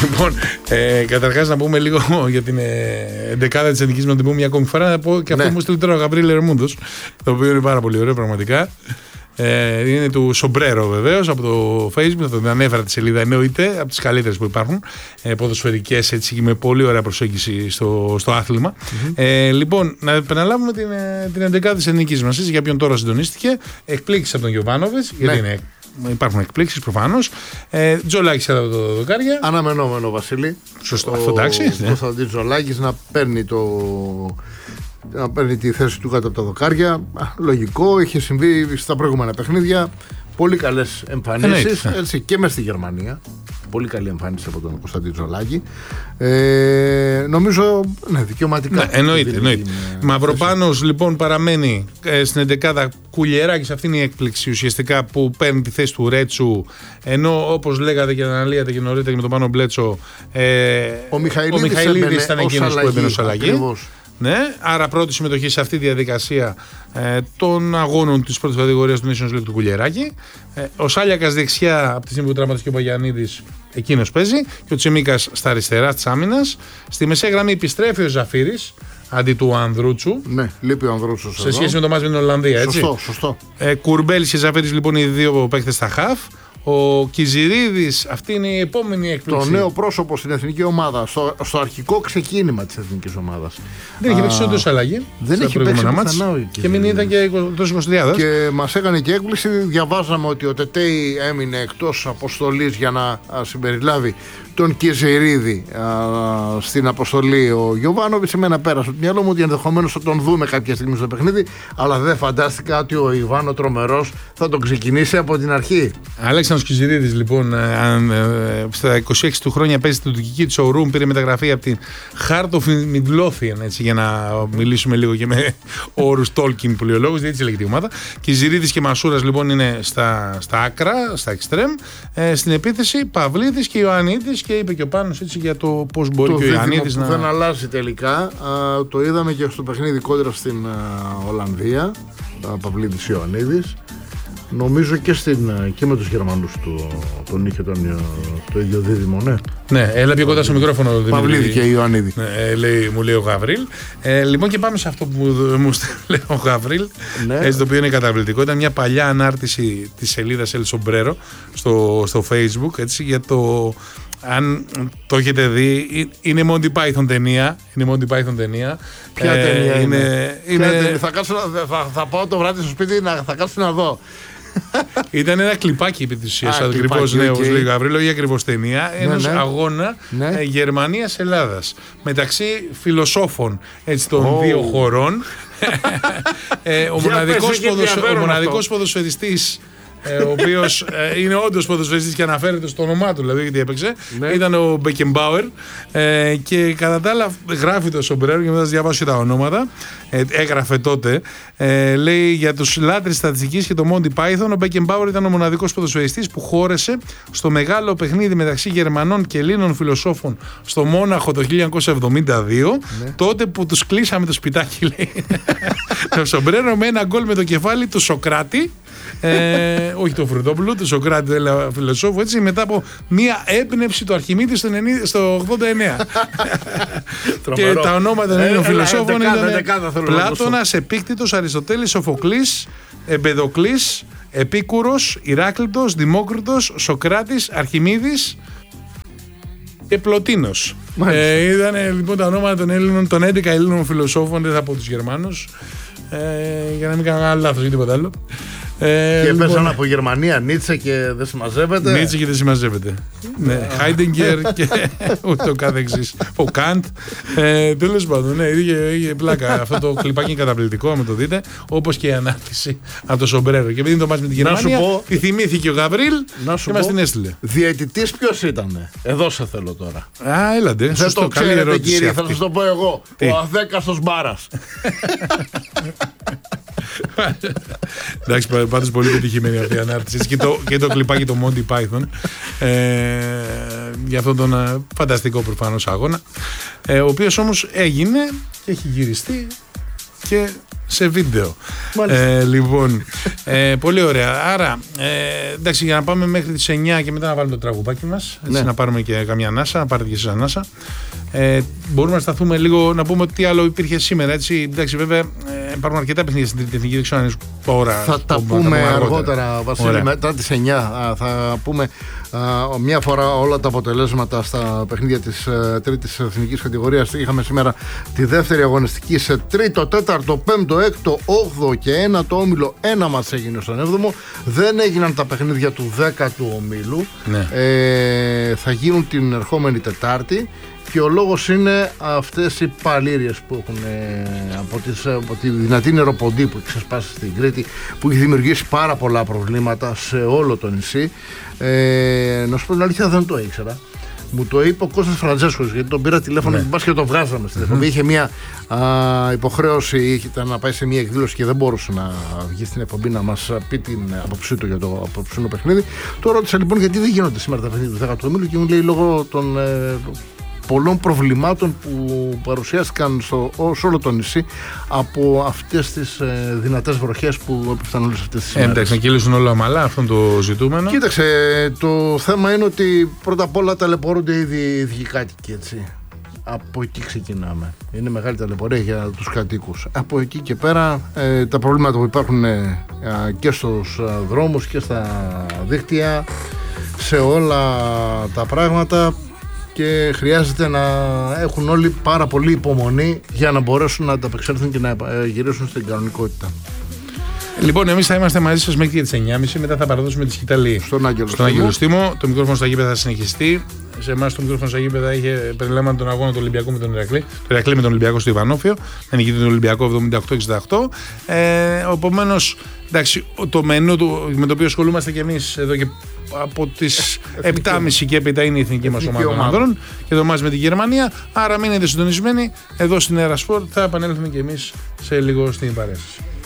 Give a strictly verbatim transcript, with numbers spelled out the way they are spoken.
Λοιπόν, ε, καταρχάς να πούμε λίγο για την εντεκάδα της Εθνικής, να την πούμε μια ακόμη φορά. Να πω και αυτό που μου στείλει τώρα ο Γαβρίλ Ερμούντος, το οποίο είναι πάρα πολύ ωραίο πραγματικά. Ε, είναι του Σομπρέρο βεβαίως από το Facebook, θα τον ανέφερα τη σελίδα, εννοείται, από τις καλύτερες που υπάρχουν, ε, ποδοσφαιρικές, έτσι, με πολύ ωραία προσέγγιση στο, στο άθλημα. Mm-hmm. Ε, λοιπόν, να επαναλάβουμε την, την εντεκάδα της Εθνικής μας, για ποιον τώρα συντονίστηκε. Εκπλήξεις από τον Γιοβάνοβιτς, γιατί ναι. είναι, υπάρχουν εκπλήξεις προφανώς. Ε, Τζολάκης από το δοκάρια. Αναμενόμενο, Βασίλη. Σωστό, αυτό εντάξει. Ο Κωνσταντίν Τζολάκης να παίρνει το... να παίρνει τη θέση του κάτω από τα δοκάρια. Λογικό, είχε συμβεί στα προηγούμενα παιχνίδια. Πολύ καλές εμφανίσεις, έτσι, και μες στη Γερμανία. Πολύ καλή εμφάνιση από τον Κωνσταντίν Τζολάκη. Ε, νομίζω, ναι, δικαιωματικά. Ναι, εννοείται, εννοείται. Μαυροπάνος λοιπόν παραμένει ε, στην εντεκάδα. Κουλιεράκης, αυτή είναι η έκπληξη ουσιαστικά που παίρνει τη θέση του Ρέτσου. Ενώ όπως λέγατε και αναλύατε και νωρίτερα και με τον Πάνο Μπλέτσο, ε, ο Μιχαηλίδης ήταν εκείνος που έμπαινε ως αλλαγή. Ακριβώς. Ναι, άρα πρώτη συμμετοχή σε αυτή τη διαδικασία ε, των αγώνων της πρώτης κατηγορίας του Nations League του Κουλιεράκη. Ε, ο Σάλιακας δεξιά, από τη στιγμή που τραυματίστηκε ο Παγιαννίδης, εκείνος παίζει, και ο Τσιμίκας στα αριστερά της άμυνας. Στη μεσαία γραμμή επιστρέφει ο Ζαφύρης αντί του Ανδρούτσου. Ναι, λείπει ο Ανδρούτσος. Σε σχέση με το μάτς με την Ολλανδία, έτσι. Σωστό, σωστό. Ε, Κουρμπέλης και Ζαφύρης λοιπόν οι δύο παίκτες στα χαφ. Ο Κιζιρίδης, αυτή είναι η επόμενη έκπληξη. Το νέο πρόσωπο στην εθνική ομάδα, στο, στο αρχικό ξεκίνημα της εθνικής ομάδας. Δεν έχει παίξει όντως αλλαγή. Δεν έχει παίξει πουθενά. Και μην ήταν και τόσο εικοσιάδες. Και μας έκανε και έκπληξη. Διαβάζαμε ότι ο Τετέι έμεινε εκτός αποστολής για να α, συμπεριλάβει τον Κιζιρίδη α, στην αποστολή. Ο Γιοβάνοβιτς, εμένα πέρασε το μυαλό μου ότι ενδεχομένως θα τον δούμε κάποια στιγμή στο παιχνίδι, αλλά δεν φαντάστηκα ότι ο Ιβάνο Τρομερός θα τον ξεκινήσει από την αρχή. Αλέξανδρος Κιζιρίδης λοιπόν, στα είκοσι έξι του χρόνια παίζει στην τουρκική του showroom, πήρε μεταγραφή από την Heart of Midlothian, έτσι, για να μιλήσουμε λίγο και με όρους Tolkien που λέει ο λόγος, δεν έτσι λέγεται η ομάδα. Κιζιρίδης και Μασούρας λοιπόν είναι στα, στα άκρα, στα εξτρέμ. Ε, στην επίθεση Παυλίδης και Ιωαννίδης, και είπε και ο Πάνος έτσι για το πώς μπορεί το και ο Ιωαννίδης να... δεν αλλάζει τελικά. Α, το είδαμε και στο παιχνίδι κόντρα στην α, Ολλανδία. Παυλίδης Ιωαννίδης. Νομίζω και, στην, και με τους Γερμανούς του, τον είχε τον, το ίδιο δίδυμο, ναι. Ναι, έλα πιο κοντά στο μικρόφωνο. Παυλίδη και Ιωαννίδη. Ναι, λέει, μου λέει ο Γαβρίλ. Ε, λοιπόν, και πάμε σε αυτό που μου λέει ο Γαβρίλ, ναι. Έτσι, το οποίο είναι καταπληκτικό. Ήταν μια παλιά ανάρτηση της σελίδας El Sombrero στο, στο Facebook, έτσι, για το... Αν το έχετε δει, είναι Monty Python ταινία. Είναι Monty Python ταινία. Ποια ε, ταινία είναι? είναι, είναι... Ταινία. Θα, κάτσω, θα, θα πάω το βράδυ στο σπίτι, να, θα κάτσω να δω. Ήταν ένα κλιπάκι επί της ουσίας, ακριβώς, ναι, όπως λέει ο Γαβρίλο, η ακριβώς ταινία, ναι, ενός ναι. αγώνα ναι. ε, Γερμανίας-Ελλάδας μεταξύ φιλοσόφων, έτσι, των oh. δύο χωρών. ε, ο μοναδικός, ποδοσ... ο μοναδικός ποδοσφαιριστής, ε, ο οποίος ε, είναι όντως ποδοσφαιριστής και αναφέρεται στο όνομά του, δηλαδή, γιατί έπαιξε, ναι. ήταν ο Μπεκεμπάουερ, ε, και κατά τα άλλα γράφει το Σομπρέρο, και μετά διαβάσω και τα ονόματα, ε, έγραφε τότε, ε, λέει, για τους λάτρεις στατιστικής και το Monty Python, ο Μπεκεμπάουερ ήταν ο μοναδικός ποδοσφαιριστής που χώρεσε στο μεγάλο παιχνίδι μεταξύ Γερμανών και Ελλήνων φιλοσόφων στο Μόναχο το χίλια εννιακόσια εβδομήντα δύο, ναι. τότε που τους κλείσαμε το σπιτάκι, λέει, το Σομπρέρο, με ένα γκολ με το κεφάλι του Σοκράτη. Ε, όχι το Φρουτόπουλο, του Σοκράτη, φιλοσόφου, έτσι, μετά από μία έμπνευση του Αρχιμίδη στο, στο ογδόντα εννέα. Και τα ονόματα των Ελλήνων φιλοσόφων ήταν Πλάτωνας, Επίκτητος, Αριστοτέλης, Σοφοκλής, Εμπεδοκλής, Επίκουρος, Ηράκλητος, Δημόκριτος, Σοκράτης, Αρχιμίδης και Πλωτίνος. Ε, ήταν λοιπόν τα ονόματα των Ελλήνων, των έντεκα Ελλήνων φιλοσόφων, δεν θα πω τους Γερμανούς, ε, για να μην κάνω λάθος ή τίποτα άλλο. Ε, και λοιπόν, πέσαν από Γερμανία, Νίτσε και δεν συμμαζεύεται. Νίτσε και δεν συμμαζεύεται. Ναι, Χάιντεγκερ και ούτω καθεξής. Ο Καντ. Ε, Τέλος πάντων, ναι, είχε, είχε πλάκα. Αυτό το κλιπάκι είναι καταπληκτικό, άμα το δείτε. Όπως και η ανάρτηση από το Σομπρέρο. Και επειδή το μάτς με την Γερμανία, πω, τη θυμήθηκε ο Γαβρίλ και μας την έστειλε. Διαιτητής ποιος ήταν? Εδώ σε θέλω τώρα. Α, έλαντε. Δεν σωστό, το ξέρετε, κύριε, αυτή. θα σας το πω εγώ. Τι? Ο αδέκαστος Μπάρας. Εντάξει, πάντως πολύ πετυχημένη αυτή η ανάρτηση και το, και το κλιπάκι το Monty Python, ε, για αυτόν τον ε, φανταστικό προφανώς αγώνα, ε, ο οποίος όμως έγινε και έχει γυριστεί και σε βίντεο. Ε, λοιπόν, ε, πολύ ωραία. Άρα, ε, εντάξει, για να πάμε μέχρι τις εννιά και μετά να βάλουμε το τραγουδάκι μας, έτσι, ναι. να πάρουμε και καμιά ανάσα, να πάρετε και εσείς ανάσα. Ε, μπορούμε να σταθούμε λίγο, να πούμε τι άλλο υπήρχε σήμερα. Έτσι. Εντάξει, βέβαια, ε, υπάρχουν αρκετά παιχνίδια στην Τρίτη Εθνική, δεν ξέρω αν είναι τώρα. Θα τα πούμε, πούμε αργότερα, αργότερα Βασίλη, ωραία. Μετά τις εννιά. Θα πούμε α, μια φορά όλα τα αποτελέσματα στα παιχνίδια της uh, Τρίτης Εθνικής κατηγορίας. Είχαμε σήμερα τη δεύτερη αγωνιστική σε τρίτο, τέταρτο, πέμπτο, έκτο, όγδοο και ένατο όμιλο. Ένα μας έγινε στον έβδομο. Δεν έγιναν τα παιχνίδια του δέκατου ομίλου. Ναι. Ε, θα γίνουν την ερχόμενη Τετάρτη. Και ο λόγος είναι αυτές οι παλήριες που έχουν ε, από, τις, από τη δυνατή νεροποντή που έχει ξεσπάσει στην Κρήτη, που έχει δημιουργήσει πάρα πολλά προβλήματα σε όλο το νησί. Ε, να σου πω την αλήθεια, δεν το ήξερα. Μου το είπε ο Κώστας Φραντζέσκος, γιατί τον πήρα τηλέφωνο και μπας και το βγάζαμε στην εκπομπή. Είχε μια α, υποχρέωση, ήταν να πάει σε μια εκδήλωση και δεν μπορούσε να βγει στην εκπομπή να μας πει την άποψή του για το απόψινο παιχνίδι. Το ρώτησα λοιπόν γιατί δεν γίνονται σήμερα τα παιχνίδια του δέκατου ομίλου και μου λέει λόγω των ε, πολλών προβλημάτων που παρουσιάστηκαν στο, σε όλο το νησί από αυτές τις ε, δυνατές βροχές που έπεφταν όλες αυτές τις ημέρες. Εντάξει, να κυλήσουν όλα ομαλά, αυτό το ζητούμενο. Κοίταξε, το θέμα είναι ότι πρώτα απ' όλα ταλαιπωρούνται ήδη οι ίδιοι κάτοικοι, έτσι. Από εκεί ξεκινάμε. Είναι μεγάλη ταλαιπωρία για τους κατοίκους. Από εκεί και πέρα ε, τα προβλήματα που υπάρχουν ε, και στους ε, δρόμους και στα δίκτυα, σε όλα τα πράγματα, και χρειάζεται να έχουν όλοι πάρα πολύ υπομονή για να μπορέσουν να ανταπεξέλθουν και να γυρίσουν στην κανονικότητα. Λοιπόν, εμείς θα είμαστε μαζί σας μέχρι τις εννιά και μισή, μετά θα παραδώσουμε τη σκητάλη στον Άγγελο στον Άγγελο Στήμο. Το μικρόφωνο στα γήπεδα θα συνεχιστεί. Σε εμάς το μικρόφωνο στα γήπεδα είχε περιλάμβανε τον αγώνα του Ολυμπιακού με τον Ηρακλή. Το Ηρακλή με τον Ολυμπιακό στο Ιβανόφιο. Με νικητή τον Ολυμπιακό εβδομήντα οκτώ εξήντα οκτώ. Ε, Επομένως, εντάξει, το μενού του, με το οποίο ασχολούμαστε και εμείς εδώ και από τις επτά και μισή και έπειτα είναι η εθνική μας ομάδα των ανδρών και το μάτς με τη Γερμανία. Άρα μείνετε συντονισμένοι εδώ στην Air Sport. Θα επανέλθουμε και εμείς σε λίγο στην παρέα σας.